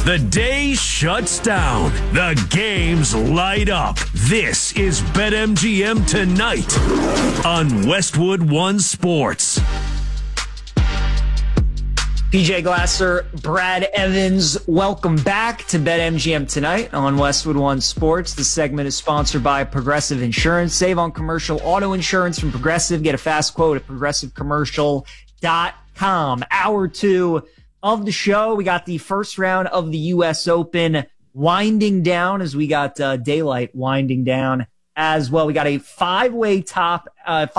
The day shuts down. The games light up. This is BetMGM Tonight on Westwood One Sports. PJ Glasser, Brad Evans, welcome back to BetMGM Tonight on Westwood One Sports. This segment is sponsored by Progressive Insurance. Save on commercial auto insurance from Progressive. Get a fast quote at progressivecommercial.com. Hour 2 of the show. We got the first round of the U.S. Open winding down as we got daylight winding down as well. We got a five-way tie atop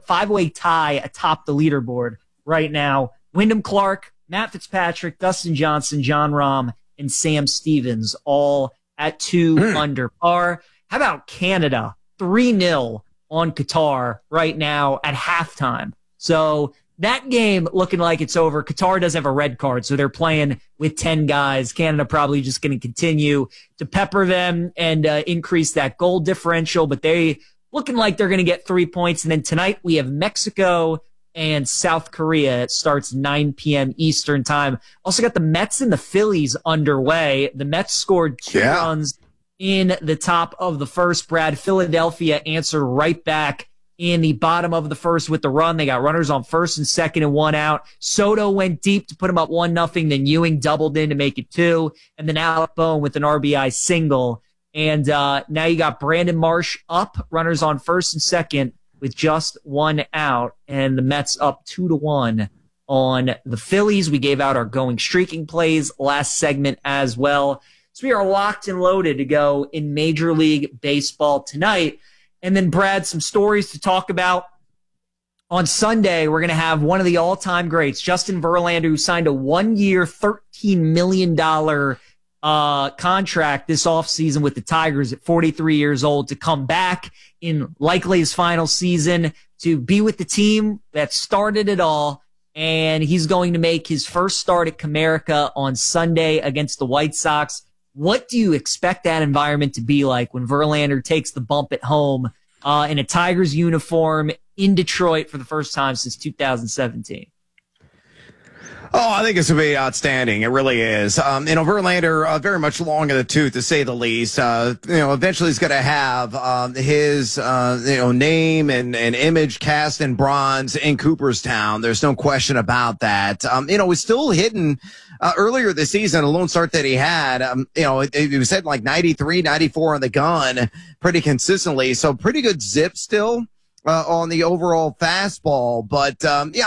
the leaderboard right now. Wyndham Clark, Matt Fitzpatrick, Dustin Johnson, Jon Rahm, and Sam Stevens all at 2 under par. How about Canada? 3-0 on Qatar right now at halftime. So that game looking like it's over. Qatar does have a red card, so they're playing with 10 guys. Canada probably just going to continue to pepper them and increase that goal differential, but they looking like they're going to get 3 points. And then tonight we have Mexico and South Korea. It starts 9 p.m. Eastern time. Also got the Mets and the Phillies underway. The Mets scored 2 runs in the top of the first. Brad, Philadelphia answered right back in the bottom of the first with the run. They got runners on first and second and 1 out. Soto went deep to put him up 1-0. Then Ewing doubled in to make it 2. And then Alec Boehm with an RBI single. And now you got Brandon Marsh up, runners on first and second with just 1 out. And the Mets up 2-1 on the Phillies. We gave out our going streaking plays last segment as well. So we are locked and loaded to go in Major League Baseball tonight. And then, Brad, some stories to talk about. On Sunday, we're going to have one of the all-time greats, Justin Verlander, who signed a 1-year, $13 million contract this offseason with the Tigers at 43 years old, to come back in likely his final season to be with the team that started it all. And he's going to make his first start at Comerica on Sunday against the White Sox. What do you expect that environment to be like when Verlander takes the bump at home in a Tigers uniform in Detroit for the first time since 2017? Oh, I think it's going to be outstanding. It really is. Verlander, very much long in the tooth, to say the least. Eventually he's going to have his, name and image cast in bronze in Cooperstown. There's no question about that. He's still hitting earlier this season, a lone start that he had. He was hitting like 93, 94 on the gun pretty consistently. So pretty good zip still on the overall fastball. But,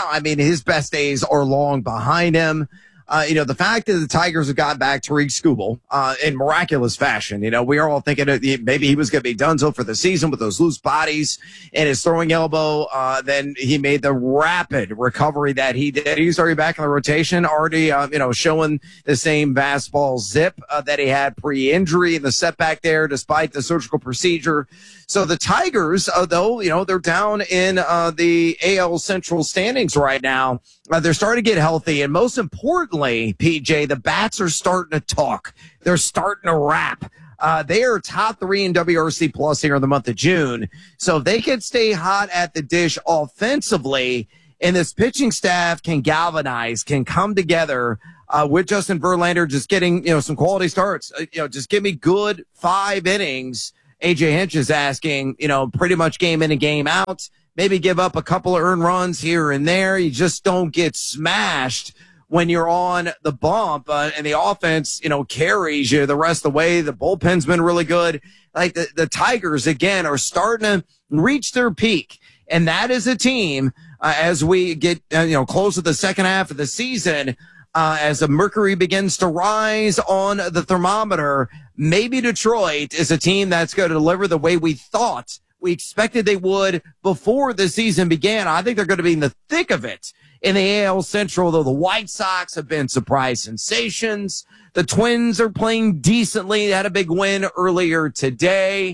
his best days are long behind him. The fact that the Tigers have gotten back Tariq Skubal in miraculous fashion, we are all thinking maybe he was going to be donezo for the season with those loose bodies and his throwing elbow. Then he made the rapid recovery that he did. He's already back in the rotation, already, showing the same fastball zip that he had pre-injury and the setback there despite the surgical procedure. So the Tigers, though, they're down in the AL Central standings right now. They're starting to get healthy. And most importantly, PJ, the bats are starting to talk. They're starting to rap. They are top 3 in WRC plus here in the month of June. So if they can stay hot at the dish offensively, and this pitching staff can galvanize, can come together with Justin Verlander just getting, some quality starts. Just give me good 5 innings. AJ Hinch is asking, pretty much game in and game out. Maybe give up a couple of earned runs here and there. You just don't get smashed when you're on the bump, and the offense, carries you the rest of the way. The bullpen's been really good. Like the Tigers, again, are starting to reach their peak. And that is a team, as we get, close to the second half of the season, as the mercury begins to rise on the thermometer, maybe Detroit is a team that's going to deliver the way we expected they would before the season began. I think they're going to be in the thick of it in the AL Central, though the White Sox have been surprise sensations. The Twins are playing decently. They had a big win earlier today.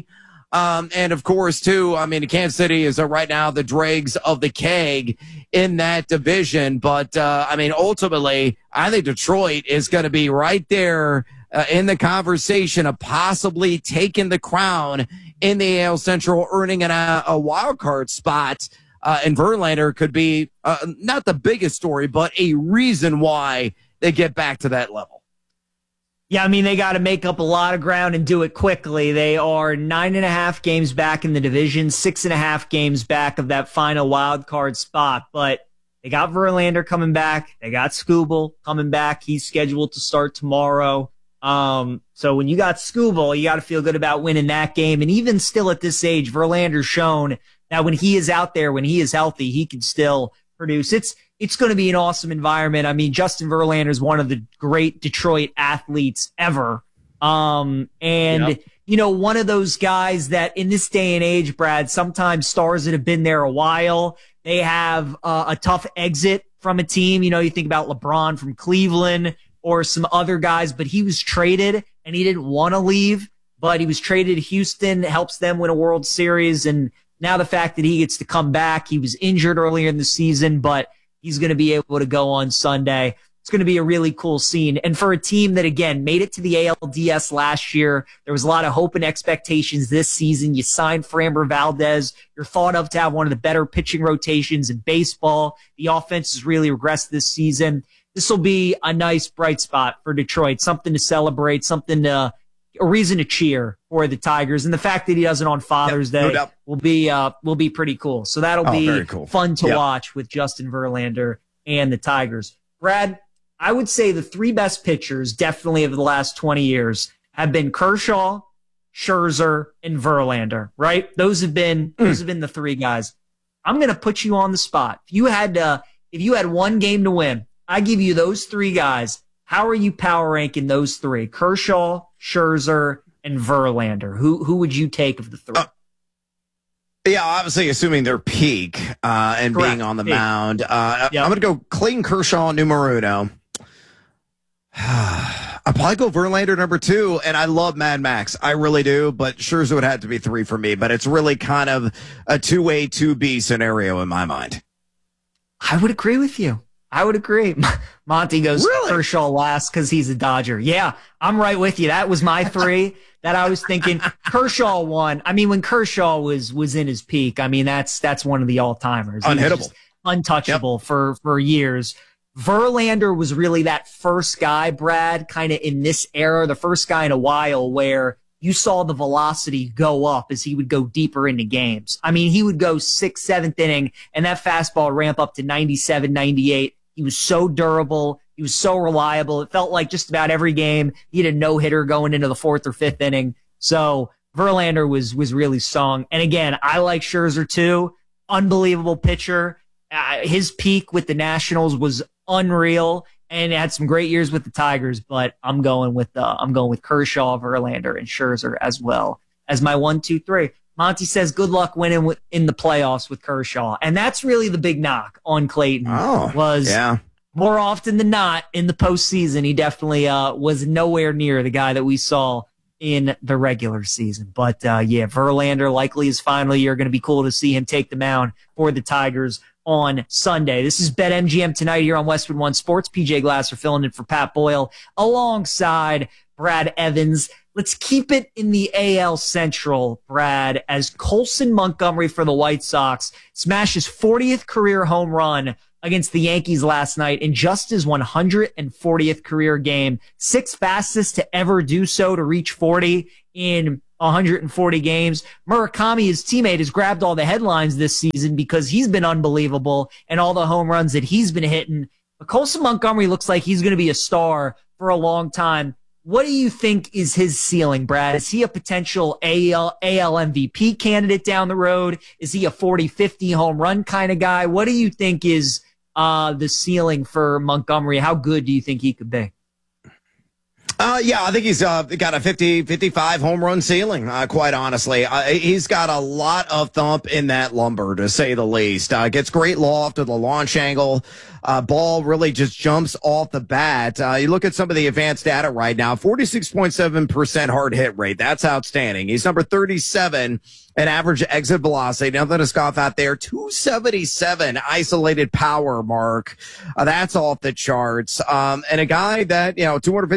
And of course, too, Kansas City is right now the dregs of the keg in that division. But, ultimately, I think Detroit is going to be right there in the conversation of possibly taking the crown in the AL Central, earning a wild card spot. And Verlander could be not the biggest story, but a reason why they get back to that level. Yeah, I mean, they got to make up a lot of ground and do it quickly. They are 9.5 games back in the division, 6.5 games back of that final wild card spot. But they got Verlander coming back. They got Skubal coming back. He's scheduled to start tomorrow. So when you got Skubal, you got to feel good about winning that game. And even still at this age, Verlander's shown that when he is out there, when he is healthy, he can still produce. It's going to be an awesome environment. I mean, Justin Verlander is one of the great Detroit athletes ever. One of those guys that in this day and age, Brad, sometimes stars that have been there a while, they have a tough exit from a team. You think about LeBron from Cleveland or some other guys, but he was traded and he didn't want to leave, but he was traded to Houston, helps them win a World Series. And now the fact that he gets to come back, he was injured earlier in the season, but he's going to be able to go on Sunday. It's going to be a really cool scene. And for a team that, again, made it to the ALDS last year, there was a lot of hope and expectations this season. You signed Framber Valdez. You're thought of to have one of the better pitching rotations in baseball. The offense has really regressed this season. This will be a nice bright spot for Detroit, something to celebrate, a reason to cheer for the Tigers. And the fact that he does it on Father's Day will be pretty cool. So that'll be cool. Fun to watch with Justin Verlander and the Tigers. Brad, I would say the three best pitchers definitely of the last 20 years have been Kershaw, Scherzer, and Verlander, right? Those have been the three guys. I'm going to put you on the spot. If you had one game to win, I give you those three guys. How are you power ranking those three? Kershaw, Scherzer, and Verlander. Who would you take of the three? Obviously assuming their peak and correct. Being on the mound. I'm going to go Clayton Kershaw, numero uno. I'll probably go Verlander number 2, and I love Mad Max. I really do, but Scherzer would have to be 3 for me. But it's really kind of a 2A, 2B scenario in my mind. I would agree with you. I would agree. Monty goes Kershaw last because he's a Dodger. Yeah, I'm right with you. That was my 3 that I was thinking. Kershaw 1. I mean, when Kershaw was in his peak, I mean, that's one of the all-timers. Unhittable. Untouchable for years. Verlander was really that first guy, Brad, kind of in this era, the first guy in a while where you saw the velocity go up as he would go deeper into games. I mean, he would go 6th, 7th inning, and that fastball ramp up to 97, 98. He was so durable. He was so reliable. It felt like just about every game he had a no-hitter going into the 4th or 5th inning. So Verlander was really strong. And again, I like Scherzer too. Unbelievable pitcher. His peak with the Nationals was unreal and had some great years with the Tigers, but I'm going with Kershaw, Verlander, and Scherzer as well as my 1, 2, 3. Monty says good luck winning in the playoffs with Kershaw. And that's really the big knock on Clayton more often than not in the postseason. He definitely was nowhere near the guy that we saw in the regular season. But Verlander likely his final year. Going to be cool to see him take the mound for the Tigers on Sunday. This is BetMGM tonight here on Westwood One Sports. PJ Glasser filling in for Pat Boyle alongside Brad Evans. Let's keep it in the AL Central, Brad, as Colson Montgomery for the White Sox smashes 40th career home run against the Yankees last night in just his 140th career game. 6th fastest to ever do so to reach 40 in 140 games. Murakami, his teammate, has grabbed all the headlines this season because he's been unbelievable and all the home runs that he's been hitting. But Colson Montgomery looks like he's going to be a star for a long time. What do you think is his ceiling, Brad? Is he a potential AL MVP candidate down the road? Is he a 40-50 home run kind of guy? What do you think is the ceiling for Montgomery? How good do you think he could be? I think he's got a 50-55 home run ceiling, quite honestly. He's got a lot of thump in that lumber, to say the least. Gets great loft to the launch angle. Ball really just jumps off the bat. You look at some of the advanced data right now, 46.7% hard hit rate. That's outstanding. He's number 37 in average exit velocity. Nothing to scoff at there. 277 isolated power mark. That's off the charts. And a guy that, 253 at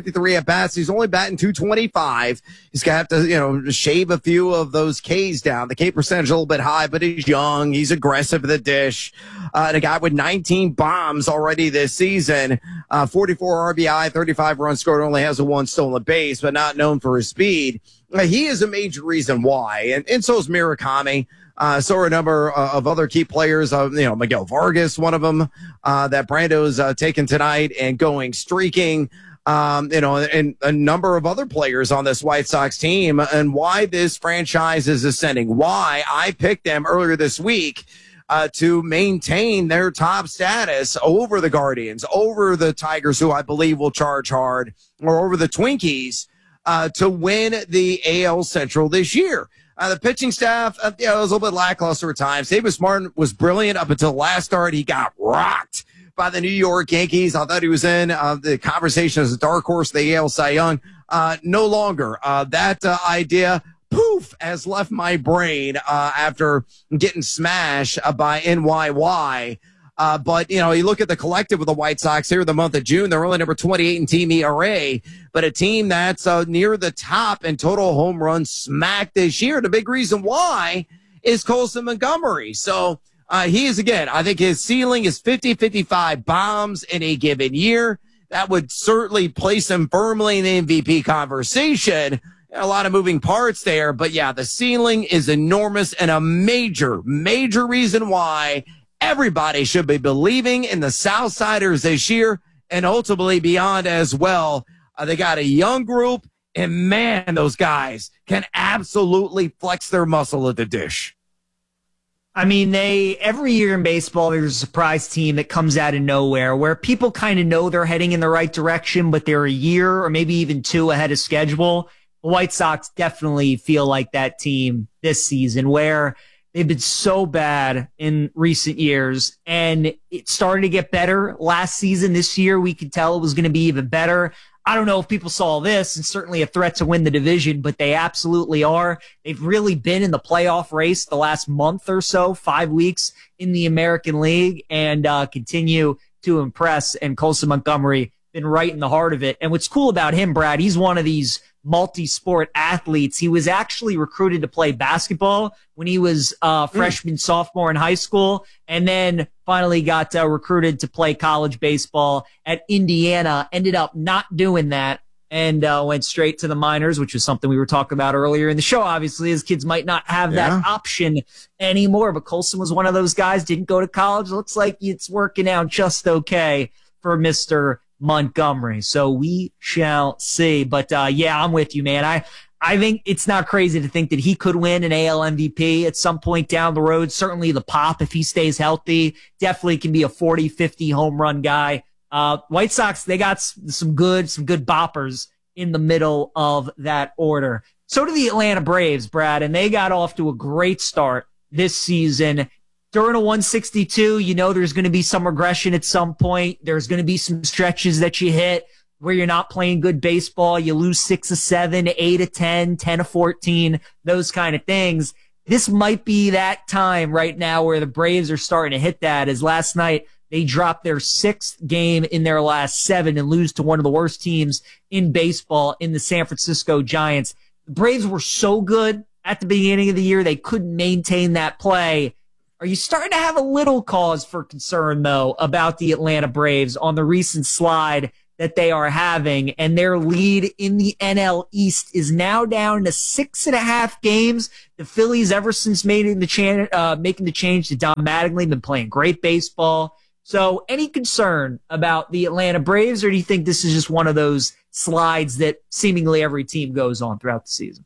at-bats. He's only batting .225. He's going to have to, shave a few of those Ks down. The K percentage is a little bit high, but he's young. He's aggressive at the dish. And a guy with 19 bombs already this season, 44 RBI, 35 runs scored, only has a 1 stolen base, but not known for his speed. He is a major reason why. And so is Murakami. So are a number of other key players. Miguel Vargas, one of them, that Brando's taken tonight and going streaking. And a number of other players on this White Sox team, and why this franchise is ascending. Why I picked them earlier this week to maintain their top status over the Guardians, over the Tigers, who I believe will charge hard, or over the Twinkies to win the AL Central this year. The pitching staff, it was a little bit lackluster at times. Davis Martin was brilliant up until last start. He got rocked by the New York Yankees. I thought he was in the conversation as a dark horse, the AL Cy Young. No longer. That idea, poof, has left my brain after getting smashed by NYY. But, you look at the collective of the White Sox here in the month of June. They're only number 28 in team ERA, but a team that's near the top in total home run smack this year. The big reason why is Colson Montgomery. So he is, again, I think his ceiling is 50-55 bombs in a given year. That would certainly place him firmly in the MVP conversation. A lot of moving parts there, but yeah, the ceiling is enormous and a major, major reason why everybody should be believing in the Southsiders this year and ultimately beyond as well. They got a young group, and man, those guys can absolutely flex their muscle at the dish. I mean, every year in baseball, there's a surprise team that comes out of nowhere where people kind of know they're heading in the right direction, but they're a year or maybe even 2 ahead of schedule. The White Sox definitely feel like that team this season, where they've been so bad in recent years, and it started to get better last season. This year, we could tell it was going to be even better. I don't know if people saw this, and certainly a threat to win the division, but they absolutely are. They've really been in the playoff race the last month or so, 5 weeks in the American League, and continue to impress. And Colson Montgomery been right in the heart of it. And what's cool about him, Brad, he's one of these multi-sport athletes. He was actually recruited to play basketball when he was freshman, sophomore in high school, and then finally got recruited to play college baseball at Indiana. Ended up not doing that and went straight to the minors, which was something we were talking about earlier in the show. Obviously, his kids might not have that option anymore, but Colson was one of those guys, didn't go to college. Looks like it's working out just okay for Mr. Montgomery. So we shall see. But yeah, I'm with you, man. I think it's not crazy to think that he could win an AL MVP at some point down the road. Certainly the pop, if he stays healthy, definitely can be a 40, 50 home run guy. White Sox, they got some good boppers in the middle of that order. So do the Atlanta Braves, Brad, and they got off to a great start this season. During a 162, there's going to be some regression at some point. There's going to be some stretches that you hit where you're not playing good baseball. You lose 6 of 7, 8 of 10, 10 of 14, those kind of things. This might be that time right now where the Braves are starting to hit that, as last night they dropped their 6th game in their last 7 and lose to one of the worst teams in baseball in the San Francisco Giants. The Braves were so good at the beginning of the year, they couldn't maintain that play. Are you starting to have a little cause for concern, though, about the Atlanta Braves on the recent slide that they are having? And their lead in the NL East is now down to 6.5 games. The Phillies, ever since making the change to Don Mattingly, been playing great baseball. So any concern about the Atlanta Braves, or do you think this is just one of those slides that seemingly every team goes on throughout the season?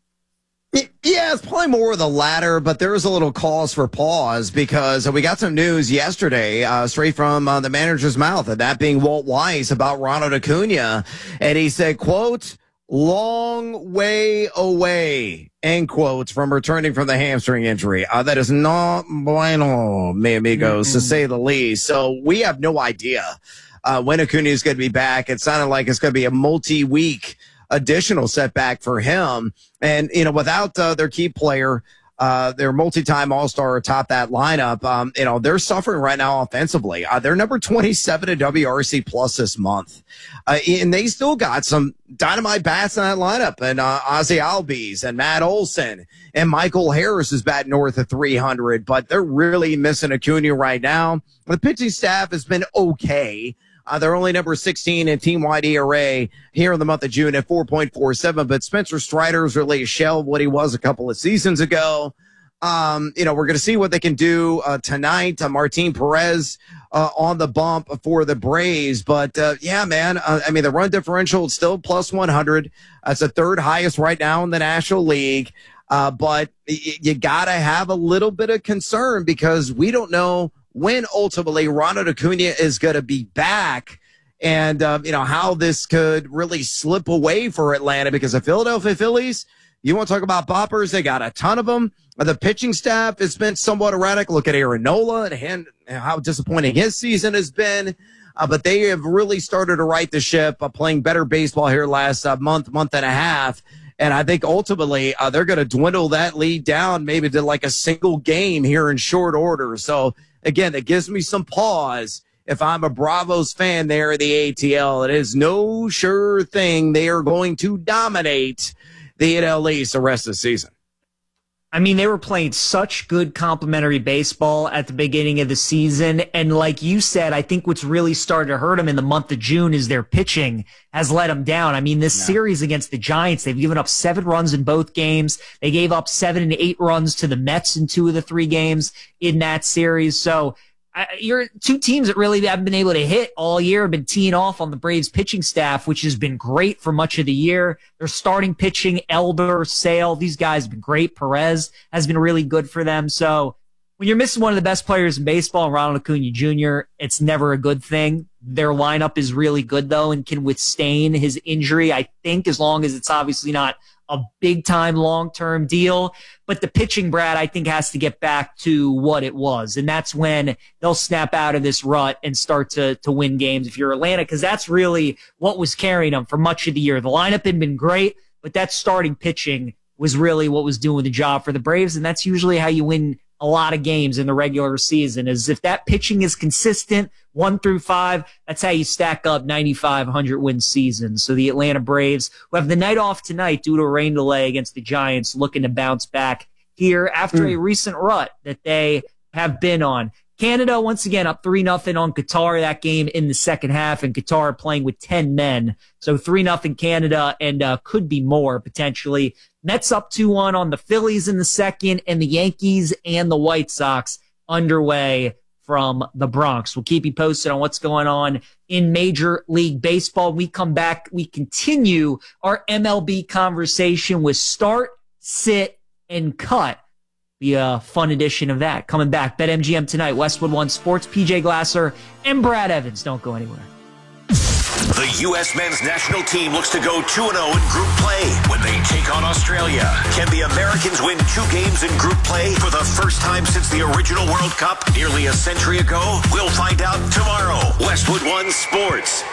Yeah, it's probably more of the latter, but there is a little cause for pause because we got some news yesterday straight from the manager's mouth, and that being Walt Weiss, about Ronald Acuna. And he said, quote, "long way away," end quotes, from returning from the hamstring injury. That is not bueno, mi amigos, to say the least. So we have no idea when Acuna is going to be back. It sounded like it's going to be a multi-week additional setback for him. And, without their key player, their multi-time all-star atop that lineup. They're suffering right now offensively. They're number 27 in WRC plus this month. And they still got some dynamite bats in that lineup, and Ozzy Albies and Matt Olson and Michael Harris is batting north of 300, but they're really missing Acuna right now. The pitching staff has been okay. They're only number 16 in team-wide ERA here in the month of June at 4.47, but Spencer Strider's really a shell of what he was a couple of seasons ago. We're going to see what they can do tonight. Martin Perez on the bump for the Braves. But, the run differential is still plus 100. That's the third highest right now in the National League. But you got to have a little bit of concern because we don't know when ultimately Ronald Acuna is going to be back and, how this could really slip away for Atlanta because the Philadelphia Phillies, you want to talk about boppers? They got a ton of them. The pitching staff has been somewhat erratic. Look at Aaron Nola and how disappointing his season has been. But they have really started to right the ship, playing better baseball here last month and a half. And I think ultimately they're going to dwindle that lead down maybe to like a single game here in short order. So, again, that gives me some pause if I'm a Bravos fan there at the ATL. It is no sure thing they are going to dominate the NL East the rest of the season. I mean, they were playing such good complimentary baseball at the beginning of the season. And like you said, I think what's really started to hurt them in the month of June is their pitching has let them down. I mean, this series against the Giants, they've given up 7 runs in both games. They gave up 7 and 8 runs to the Mets in 2 of the 3 games in that series. So you're two teams that really haven't been able to hit all year, have been teeing off on the Braves pitching staff, which has been great for much of the year. They're starting pitching, Elder, Sale. These guys have been great. Perez has been really good for them. So when you're missing one of the best players in baseball, Ronald Acuna Jr., it's never a good thing. Their lineup is really good, though, and can withstand his injury, I think, as long as it's obviously not a big-time, long-term deal. But the pitching, Brad, I think has to get back to what it was. And that's when they'll snap out of this rut and start to win games if you're Atlanta, because that's really what was carrying them for much of the year. The lineup had been great, but that starting pitching was really what was doing the job for the Braves. And that's usually how you win a lot of games in the regular season, is if that pitching is consistent 1 through 5, that's how you stack up 95, 100 win seasons. So the Atlanta Braves, who have the night off tonight due to a rain delay against the Giants, looking to bounce back here after a recent rut that they have been on. Canada, once again, up 3-0 on Qatar, that game in the second half, and Qatar playing with 10 men. So 3-0 Canada, and could be more potentially. Mets up 2-1 on the Phillies in the second, and the Yankees and the White Sox underway from the Bronx. We'll keep you posted on what's going on in Major League Baseball. We come back, we continue our MLB conversation with Start, Sit, and Cut. Be a fun edition of that coming back. BetMGM tonight, Westwood One Sports, PJ Glasser, and Brad Evans. Don't go anywhere. The U.S. men's national team looks to go 2-0 in group play when they take on Australia. Can the Americans win 2 games in group play for the first time since the original World Cup nearly a century ago? We'll find out tomorrow. Westwood One Sports.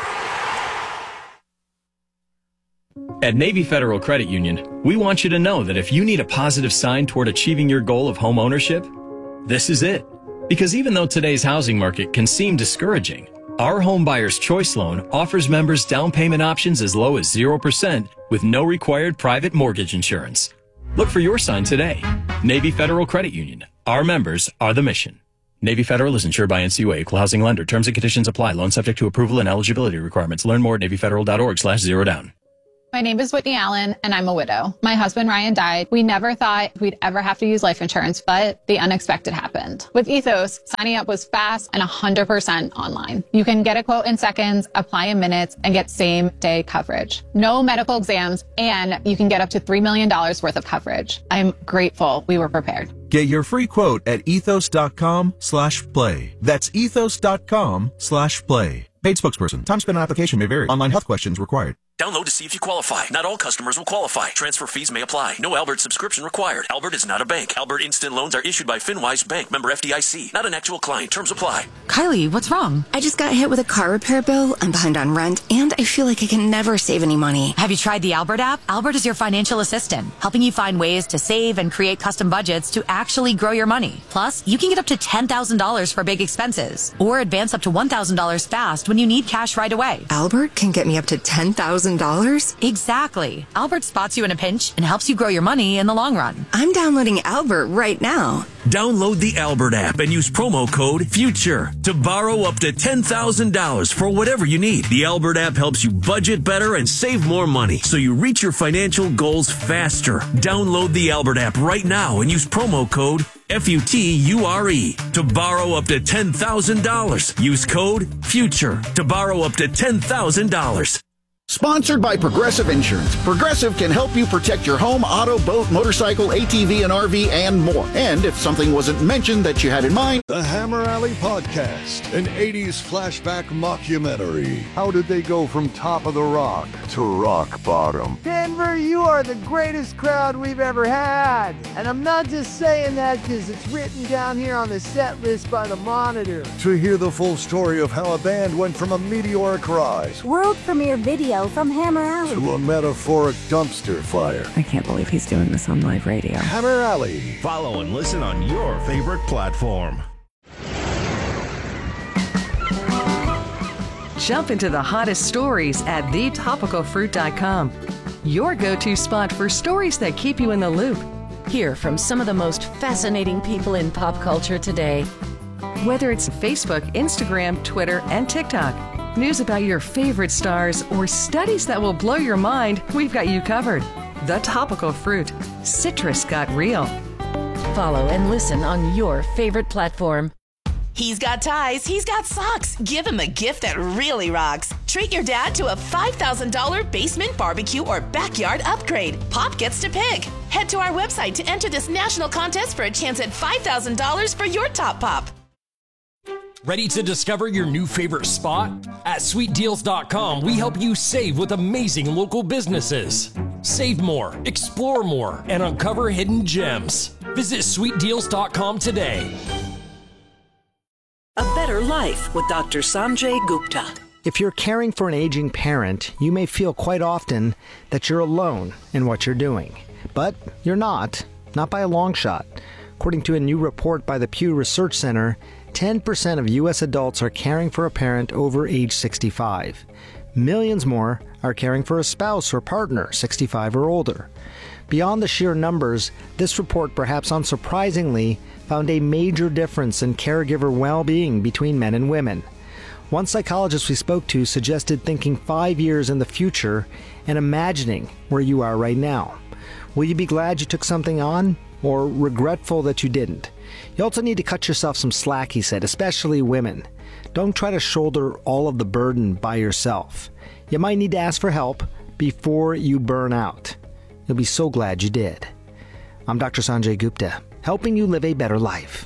At Navy Federal Credit Union, we want you to know that if you need a positive sign toward achieving your goal of home ownership, this is it. Because even though today's housing market can seem discouraging, our Home Buyer's Choice Loan offers members down payment options as low as 0% with no required private mortgage insurance. Look for your sign today. Navy Federal Credit Union. Our members are the mission. Navy Federal is insured by NCUA, equal housing lender. Terms and conditions apply. Loan subject to approval and eligibility requirements. Learn more at NavyFederal.org/zerodown. My name is Whitney Allen, and I'm a widow. My husband, Ryan, died. We never thought we'd ever have to use life insurance, but the unexpected happened. With Ethos, signing up was fast and 100% online. You can get a quote in seconds, apply in minutes, and get same-day coverage. No medical exams, and you can get up to $3 million worth of coverage. I'm grateful we were prepared. Get your free quote at ethos.com/play. That's ethos.com/play. Paid spokesperson. Time spent on application may vary. Online health questions required. Download to see if you qualify. Not all customers will qualify. Transfer fees may apply. No Albert subscription required. Albert is not a bank. Albert Instant Loans are issued by FinWise Bank, member FDIC. Not an actual client. Terms apply. Kylie, what's wrong? I just got hit with a car repair bill. I'm behind on rent, and I feel like I can never save any money. Have you tried the Albert app? Albert is your financial assistant, helping you find ways to save and create custom budgets to actually grow your money. Plus, you can get up to $10,000 for big expenses, or advance up to $1,000 fast when you need cash right away. Albert can get me up to $10,000? Exactly. Albert spots you in a pinch and helps you grow your money in the long run. I'm downloading Albert right now. Download the Albert app and use promo code FUTURE to borrow up to $10,000 for whatever you need. The Albert app helps you budget better and save more money so you reach your financial goals faster. Download the Albert app right now and use promo code FUTURE to borrow up to $10,000. Use code FUTURE to borrow up to $10,000. Sponsored by Progressive Insurance. Progressive can help you protect your home, auto, boat, motorcycle, ATV, and RV, and more. And if something wasn't mentioned that you had in mind... The Hammer Alley Podcast, an 80s flashback mockumentary. How did they go from top of the rock to rock bottom? Denver, you are the greatest crowd we've ever had. And I'm not just saying that because it's written down here on the set list by the Monitor. To hear the full story of how a band went from a meteoric rise... world premiere video from Hammer Alley to a metaphoric dumpster fire. I can't believe he's doing this on live radio. Hammer Alley. Follow and listen on your favorite platform. Jump into the hottest stories at thetopicalfruit.com. Your go-to spot for stories that keep you in the loop. Hear from some of the most fascinating people in pop culture today. Whether it's Facebook, Instagram, Twitter, and TikTok. News about your favorite stars or studies that will blow your mind, we've got you covered. The Topical Fruit. Citrus got real. Follow and listen on your favorite platform. He's got ties, he's got socks. Give him a gift that really rocks. Treat your dad to a $5,000 basement barbecue or backyard upgrade. Pop gets to pick. Head to our website to enter this national contest for a chance at $5,000 for your top pop. Ready to discover your new favorite spot? At SweetDeals.com, we help you save with amazing local businesses. Save more, explore more, and uncover hidden gems. Visit SweetDeals.com today. A Better Life with Dr. Sanjay Gupta. If you're caring for an aging parent, you may feel quite often that you're alone in what you're doing. But you're not by a long shot. According to a new report by the Pew Research Center, 10% of U.S. adults are caring for a parent over age 65. Millions more are caring for a spouse or partner 65 or older. Beyond the sheer numbers, this report, perhaps unsurprisingly, found a major difference in caregiver well-being between men and women. One psychologist we spoke to suggested thinking 5 years in the future and imagining where you are right now. Will you be glad you took something on, or regretful that you didn't? You also need to cut yourself some slack, he said, especially women. Don't try to shoulder all of the burden by yourself. You might need to ask for help before you burn out. You'll be so glad you did. I'm Dr. Sanjay Gupta, helping you live a better life.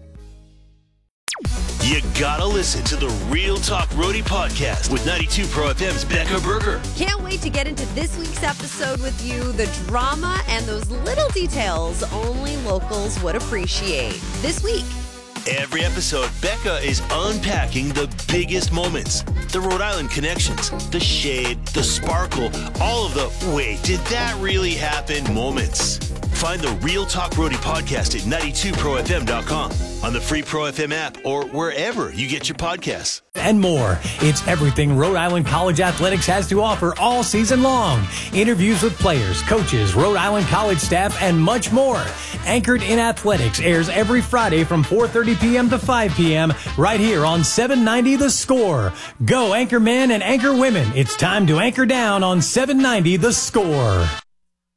You gotta listen to the Real Talk Roadie podcast with 92 Pro FM's Becca Berger. Can't wait to get into this week's episode with you. The drama and those little details only locals would appreciate. This week. Every episode, Becca is unpacking the biggest moments. The Rhode Island connections, the shade, the sparkle, all of the wait, did that really happen moments. Find the Real Talk Roadie podcast at 92profm.com, on the free Pro FM app, or wherever you get your podcasts. And more. It's everything Rhode Island College Athletics has to offer all season long. Interviews with players, coaches, Rhode Island College staff, and much more. Anchored in Athletics airs every Friday from 4:30 p.m. to 5 p.m. right here on 790 The Score. Go Anchor Men and Anchor Women. It's time to anchor down on 790 The Score.